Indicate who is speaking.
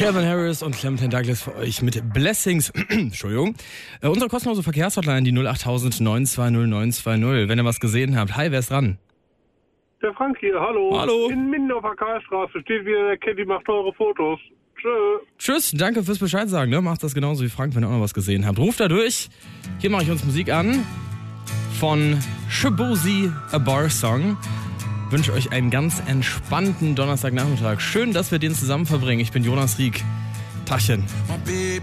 Speaker 1: Calvin Harris und Clementine Douglas für euch mit Blessings. Entschuldigung. Unsere kostenlose Verkehrshotline, die 08000 920 920. Wenn ihr was gesehen habt. Hi, wer ist dran?
Speaker 2: Der Frank hier, hallo.
Speaker 1: Hallo.
Speaker 2: In Minden auf der Karlstraße steht wieder der Caddy, macht eure Fotos.
Speaker 1: Tschüss, danke fürs Bescheid sagen. Ne? Macht das genauso wie Frank, wenn ihr auch noch was gesehen habt. Ruft da durch. Hier mache ich uns Musik an. Von Shabozi, A Bar Song. Wünsche euch einen ganz entspannten Donnerstagnachmittag. Schön, dass wir den zusammen verbringen. Ich bin Jonas Rieck. Tachchen.